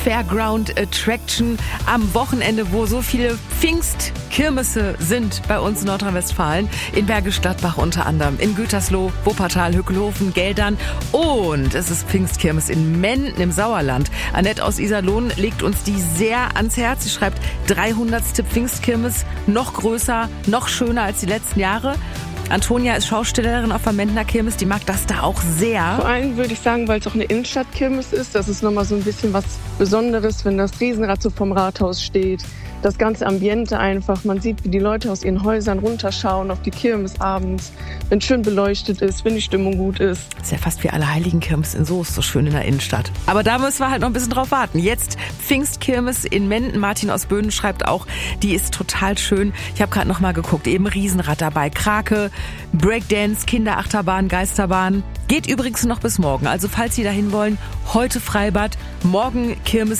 Fairground Attraction am Wochenende, wo so viele Pfingstkirmesse sind bei uns in Nordrhein-Westfalen. In Bergisch Gladbach unter anderem, in Gütersloh, Wuppertal, Hückelhofen, Geldern und es ist Pfingstkirmes in Menden im Sauerland. Annette aus Iserlohn legt uns die sehr ans Herz. Sie schreibt 300. Pfingstkirmes, noch größer, noch schöner als die letzten Jahre. Antonia ist Schaustellerin auf der Mendener Kirmes, die mag das da auch sehr. Vor allem würde ich sagen, weil es auch eine Innenstadtkirmes ist, das ist nochmal so ein bisschen was Besonderes, wenn das Riesenrad so vom Rathaus steht. Das ganze Ambiente einfach, man sieht, wie die Leute aus ihren Häusern runterschauen auf die Kirmes abends, wenn es schön beleuchtet ist, wenn die Stimmung gut ist. Das ist ja fast wie Allerheiligenkirmes in Soest, so schön in der Innenstadt. Aber da müssen wir halt noch ein bisschen drauf warten. Jetzt Pfingstkirmes in Menden. Martin aus Böhnen schreibt auch, die ist total schön. Ich habe gerade noch mal geguckt, eben Riesenrad dabei, Krake, Breakdance, Kinderachterbahn, Geisterbahn. Geht übrigens noch bis morgen. Also falls Sie dahin wollen, heute Freibad, morgen Kirmes